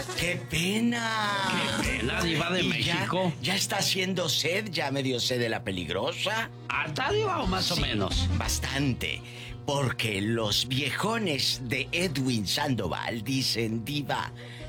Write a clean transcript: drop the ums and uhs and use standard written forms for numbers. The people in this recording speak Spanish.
¡Qué pena! ¡Qué pena, Diva de México! Ya está haciendo sed, ya medio sed de la peligrosa. ¿Harta, Diva, o más o menos? Bastante. Porque los viejones de Edwin Sandoval dicen, Diva,